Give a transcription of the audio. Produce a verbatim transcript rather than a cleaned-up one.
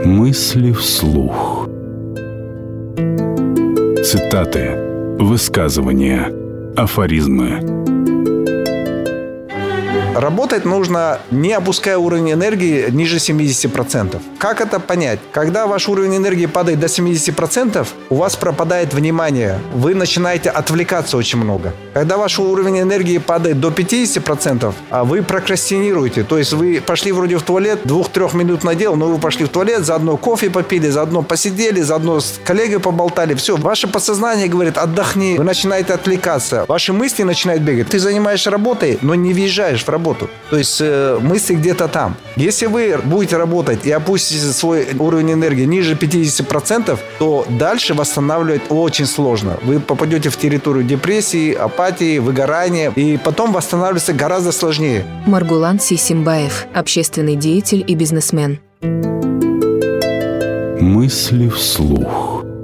Мысли вслух. Цитаты, высказывания, афоризмы. Работать нужно, не опуская уровень энергии ниже семьдесят процентов. Как это понять? Когда ваш уровень энергии падает до семьдесят процентов, у вас пропадает внимание. Вы начинаете отвлекаться очень много. Когда ваш уровень энергии падает до пятьдесят процентов, а вы прокрастинируете. То есть вы пошли вроде в туалет, двух-трех минут надел, но вы пошли в туалет, заодно кофе попили, заодно посидели, заодно с коллегой поболтали. Все, ваше подсознание говорит: отдохни. Вы начинаете отвлекаться. Ваши мысли начинают бегать. Ты занимаешься работой, но не въезжаешь в работу. То есть э, мысли где-то там. Если вы будете работать и опустите свой уровень энергии ниже пятьдесят процентов, то дальше восстанавливать очень сложно. Вы попадете в территорию депрессии, апатии, выгорания, и потом восстанавливаться гораздо сложнее. Маргулан Сисимбаев, общественный деятель и бизнесмен. Мысли вслух.